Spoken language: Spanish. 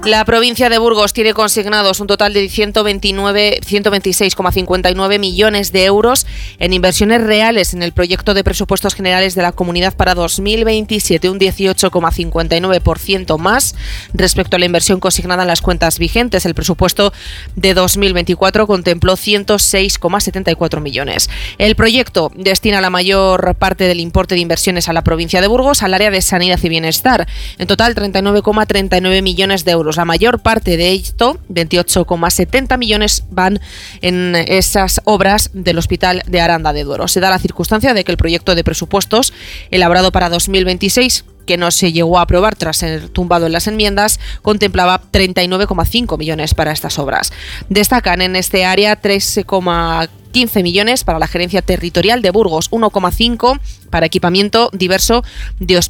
La provincia de Burgos tiene consignados un total de 126,59 millones de euros en inversiones reales en el proyecto de presupuestos generales de la comunidad para 2027, un 18,59% más respecto a la inversión consignada en las cuentas vigentes. El presupuesto de 2024 contempló 106,74 millones. El proyecto destina la mayor parte del importe de inversiones a la provincia de Burgos, al área de sanidad y bienestar. En total, 39,39 millones de euros. La mayor parte de esto, 28,70 millones, van en esas obras del Hospital de Aranda de Duero. Se da la circunstancia de que el proyecto de presupuestos elaborado para 2026, que no se llegó a aprobar tras ser tumbado en las enmiendas, contemplaba 39,5 millones para estas obras. Destacan en este área 3,15 millones para la gerencia territorial de Burgos, 1,5 para equipamiento diverso de hospitales